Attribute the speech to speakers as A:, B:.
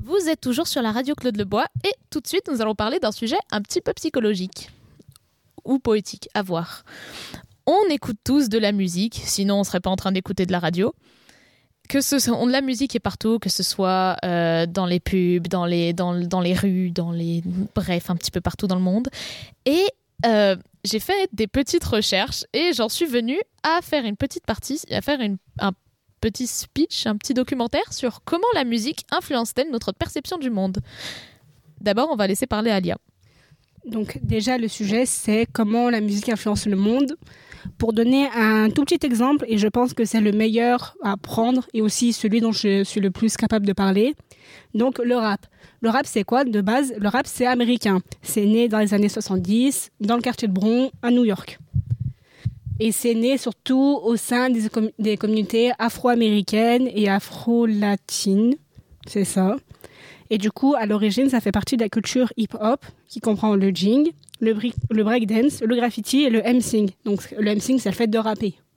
A: Vous êtes toujours sur la radio Claude Lebois et tout de suite nous allons parler d'un sujet un petit peu psychologique ou poétique, à voir. On écoute tous de la musique, sinon on ne serait pas en train d'écouter de la radio. La musique est partout, que ce soit dans les pubs, dans les rues, bref, un petit peu partout dans le monde. Et j'ai fait des petites recherches et j'en suis venue à faire une petite partie, à faire un petit speech, un petit documentaire sur comment la musique influence-t-elle notre perception du monde. D'abord, on va laisser parler Alia.
B: Donc déjà, le sujet, c'est comment la musique influence le monde. Pour donner un tout petit exemple, et je pense que c'est le meilleur à prendre et aussi celui dont je suis le plus capable de parler, donc le rap. Le rap, c'est quoi de base? Le rap, c'est américain. C'est né dans les années 70, dans le quartier de Bronx, à New York. Et c'est né surtout au sein des communautés afro-américaines et afro-latines. C'est ça. Et du coup, à l'origine, ça fait partie de la culture hip-hop, qui comprend le jing, le breakdance, le graffiti et le emsing. Donc, le emsing, c'est le fait de rapper.